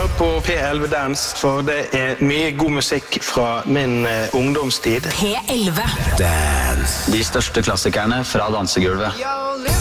hører på P11 Dance, for det mye god musikk fra min ungdomstid. P11 Dance. De største klassikerne fra dansegulvet.